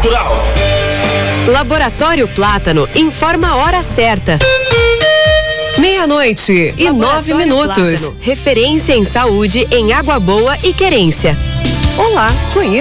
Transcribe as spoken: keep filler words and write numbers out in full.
natural. Laboratório Plátano informa a hora certa. Meia-noite e nove minutos. Plátano, referência em saúde em Água Boa e Querência. Olá, conheça.